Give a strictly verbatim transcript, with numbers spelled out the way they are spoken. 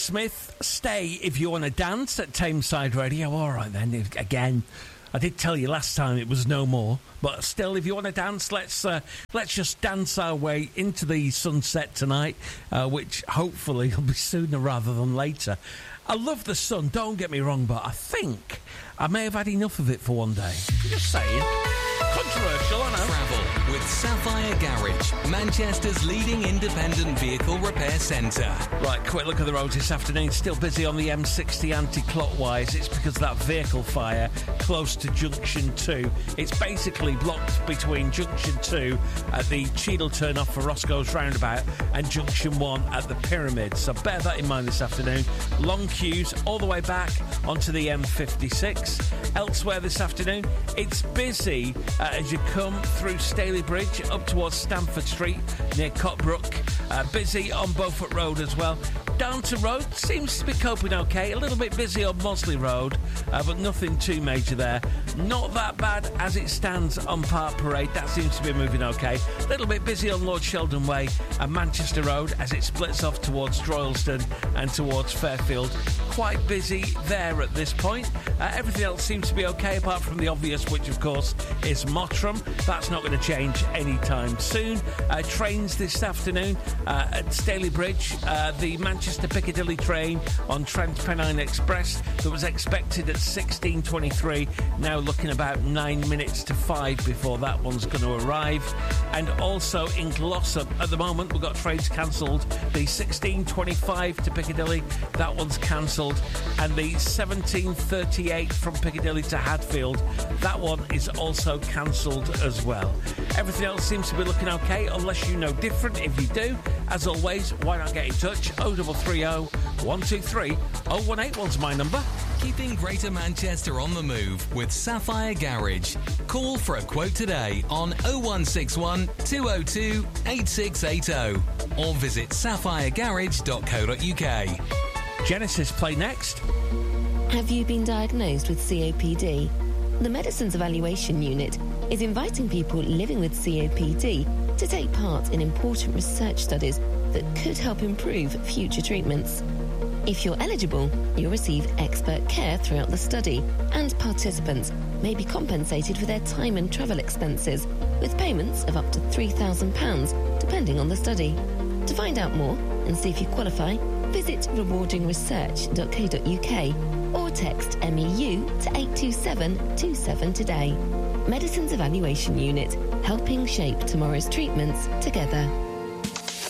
Smith, Stay If You Want to Dance at Tameside Radio. All right then, again, I did tell you last time it was no more, but still, if you want to dance, let's uh, let's just dance our way into the sunset tonight, uh, which hopefully will be sooner rather than later. I love the sun, don't get me wrong, but I think I may have had enough of it for one day. Just saying. Controversial, I know. Travel with Sapphire Garage, Manchester's leading independent vehicle repair centre. Right, quick look at the roads this afternoon. Still busy on the M sixty anti-clockwise. It's because of that vehicle fire close to Junction two. It's basically blocked between Junction two at the Cheadle turn-off for Roscoe's Roundabout and Junction one at the Pyramid. So bear that in mind this afternoon. Long queues all the way back onto the M fifty-six. Elsewhere this afternoon, it's busy uh, as you come through Staley Bridge up towards Stamford Street near Cottbrook. Uh, busy on Beaufort Road as well. Downton Road seems to be coping okay. A little bit busy on Mosley Road, uh, but nothing too major there. Not that bad as it stands on Park Parade. That seems to be moving okay. A little bit busy on Lord Sheldon Way and Manchester Road as it splits off towards Droylsden and towards Fairfield. Quite busy there at this point. Uh, everything else seems to be okay apart from the obvious, which of course is Mottram. That's not going to change anytime soon. Uh, trains this afternoon uh, at Staley Bridge. Uh, the Manchester Piccadilly train on Trent Pennine Express that was expected at sixteen twenty-three, now looking about nine minutes to five before that one's going to arrive. And also in Glossop at the moment we've got trains cancelled. The sixteen twenty-five to Piccadilly, that one's cancelled, and the seventeen thirty-eight from Piccadilly to Hadfield, that one is also cancelled as well. Everything else seems to be looking okay, unless you know different. If you do, as always, why not get in touch? oh double three oh, one two three, oh one eight one's my number. Keeping Greater Manchester on the move with Sapphire Garage. Call for a quote today on oh one six one, two oh two, eight six eight oh or visit sapphire garage dot co dot uk. Genesis play next. Have you been diagnosed with C O P D? The Medicines Evaluation Unit is inviting people living with C O P D to take part in important research studies that could help improve future treatments. If you're eligible, you'll receive expert care throughout the study, and participants may be compensated for their time and travel expenses, with payments of up to three thousand pounds, depending on the study. To find out more and see if you qualify, visit rewarding research dot co dot uk or text M E U to eight two seven two seven today. Medicines Evaluation Unit, helping shape tomorrow's treatments together.